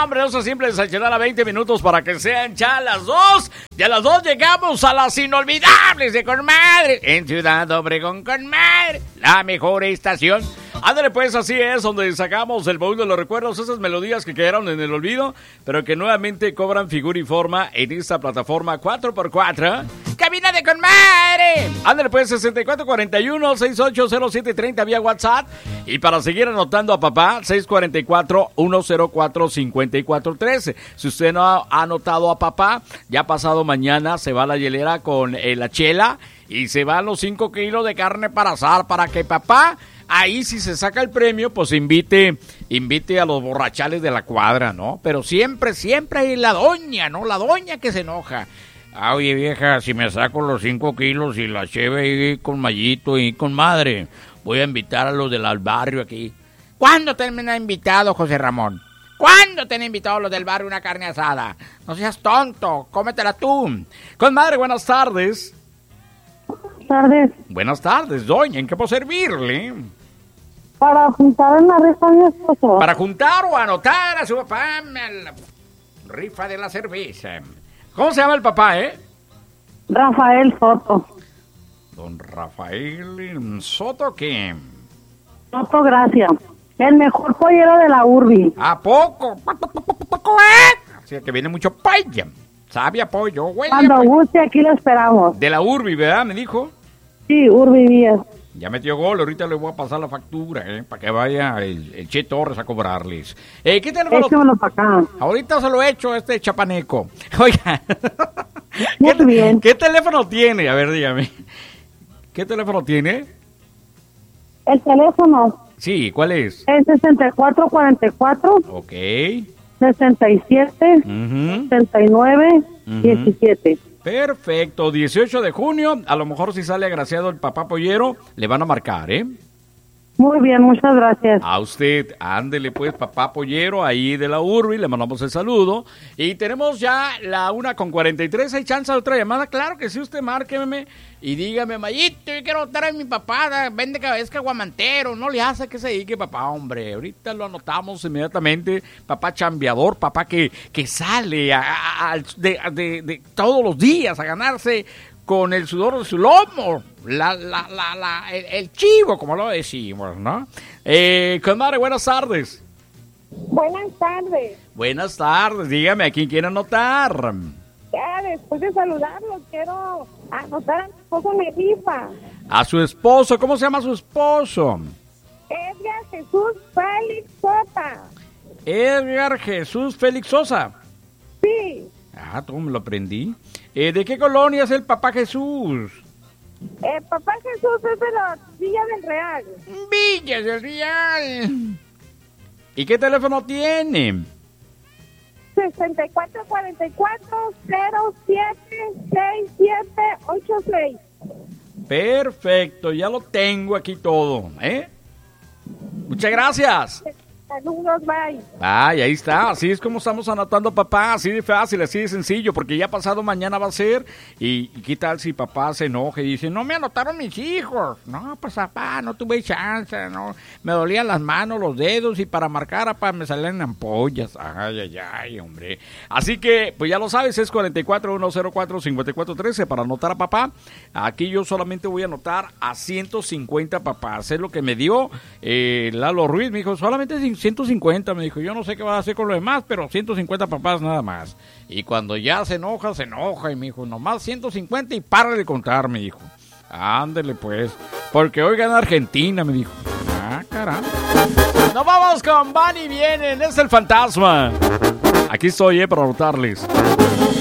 hombre, eso siempre desayunar a 20 minutos para que sean ya las 2. Y a las 2 llegamos a las inolvidables de Con Madre. En Ciudad Obregón, Con Madre, la mejor estación. Ándale pues, así es, donde sacamos el baúl de los recuerdos, esas melodías que quedaron en el olvido, pero que nuevamente cobran figura y forma en esta plataforma 4x4. ¡Cabina de Con Madre! Ándale pues, 6441-680730 vía WhatsApp. Y para seguir anotando a papá, 644-104-5413. Si usted no ha anotado a papá, ya pasado mañana se va a la hielera con la chela y se van los 5 kilos de carne para asar, para que papá... Ahí si se saca el premio, pues invite a los borrachales de la cuadra, ¿no? Pero siempre hay la doña, ¿no? La doña que se enoja. Ah, oye, vieja, si me saco los 5 kilos y la cheve ahí con Mayito y con Madre, voy a invitar a los del barrio aquí. ¿Cuándo te han invitado, José Ramón? ¿Cuándo te han invitado a los del barrio una carne asada? No seas tonto, cómetela tú. Con Madre, buenas tardes. Tardes. Buenas tardes, doña. ¿En qué puedo servirle? Para juntar en la rifa a mi esposo. Para juntar o anotar a su papá en la rifa de la cerveza. ¿Cómo se llama el papá, Rafael Soto. Don Rafael Soto, ¿qué? Soto, gracias. El mejor pollero de la urbi. ¿A poco? O sea, que viene mucho pollo. Sabe a pollo, güey. Cuando guste, aquí lo esperamos. De la urbi, ¿verdad? Me dijo. Sí, urbi 10. Ya metió gol, ahorita le voy a pasar la factura, para que vaya el Che Torres a cobrarles. ¿Qué teléfono? Échamelo para acá. Ahorita se lo he hecho este chapaneco. Oiga. Muy bien. ¿Qué teléfono tiene? A ver, dígame. ¿Qué teléfono tiene? El teléfono. Sí, ¿cuál es? Es 6444. Ok. 67. 69. 17. Perfecto, 18 de junio, a lo mejor si sale agraciado el papá pollero, le van a marcar, Muy bien, muchas gracias. A usted, ándele pues, papá pollero, ahí de la urbi, le mandamos el saludo. Y tenemos ya la 1:43, ¿hay chance de otra llamada? Claro que sí, usted márqueme y dígame, Mayito, yo quiero votar a mi papá, vende cabeza caguamantero, no le hace que se dedique papá, hombre. Ahorita lo anotamos inmediatamente, papá chambeador, papá que sale de todos los días a ganarse con el sudor de su lomo, el chivo, como lo decimos, ¿no? Con Madre, buenas tardes. Buenas tardes. Buenas tardes, dígame, ¿a quién quiere anotar? Ya, después de saludarlo, quiero anotar a mi esposo en mi rifa. A su esposo, ¿cómo se llama su esposo? Edgar Jesús Félix Sosa. Edgar Jesús Félix Sosa. Sí. Ah, todo me lo aprendí. ¿De qué colonia es el papá Jesús? Papá Jesús es de la Villa del Real. Villa del Real. ¿Y qué teléfono tiene? 6444-076786. Perfecto, ya lo tengo aquí todo, Muchas gracias. Saludos, bye. Ay, ahí está, así es como estamos anotando papá, así de fácil, así de sencillo, porque ya pasado mañana va a ser, y qué tal si papá se enoja y dice, no me anotaron mis hijos, no, pues papá, no tuve chance, no, me dolían las manos, los dedos, y para marcar, papá, me salían ampollas, ay, hombre, así que, pues ya lo sabes, es 44-104-5413 para anotar a papá, aquí yo solamente voy a anotar a 150 papás, es lo que me dio Lalo Ruiz, me dijo, solamente 150, me dijo, yo no sé qué va a hacer con los demás, pero 150 papás nada más. Y cuando ya se enoja, y me dijo, nomás 150 y para de contar, me dijo. Ándele pues, porque hoy gana Argentina, me dijo. Ah, caramba. Nos vamos con Van y Vienen, es el fantasma. Aquí estoy, para anotarles.